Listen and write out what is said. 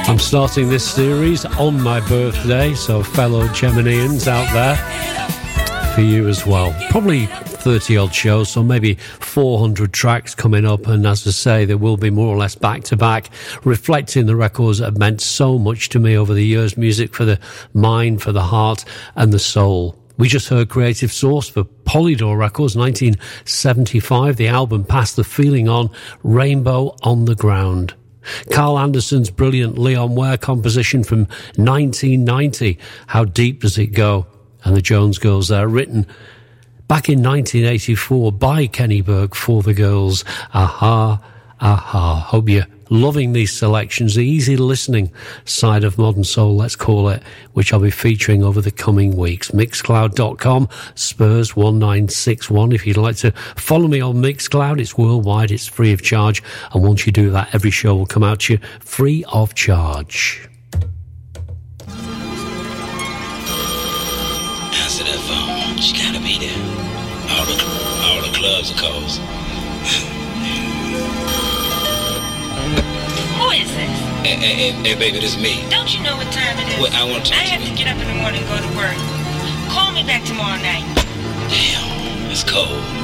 I'm starting this series on my birthday, so fellow Geminians out there, for you as well. Probably 30-odd shows, so maybe 400 tracks coming up, and as I say, there will be more or less back-to-back, reflecting the records that have meant so much to me over the years, music for the mind, for the heart, and the soul. We just heard Creative Source for Polydor Records, 1975, the album Pass the Feeling On, Rainbow on the Ground. Carl Anderson's brilliant Leon Ware composition from 1990, How Deep Does It Go? And the Jones Girls there, written back in 1984 by Kenny Burke for the girls. Aha, aha. Hope you're loving these selections, the easy listening side of modern soul, let's call it, which I'll be featuring over the coming weeks. Mixcloud.com, Spurs1961. If you'd like to follow me on Mixcloud, it's worldwide, it's free of charge. And once you do that, every show will come out to you free of charge. Answer that phone. She gotta be there. All the clubs are closed. Who is this? Hey, baby, this is me. Don't you know what time it is? Well, I want to talk to you. I have to get up in the morning and go to work. Call me back tomorrow night. Damn, it's cold.